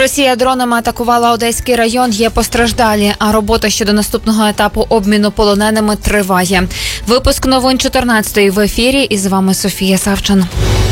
Росія дронами атакувала Одеський район, є постраждалі, а робота щодо наступного етапу обміну полоненими триває. Випуск новин 14-ї в ефірі, і з вами Софія Савчин.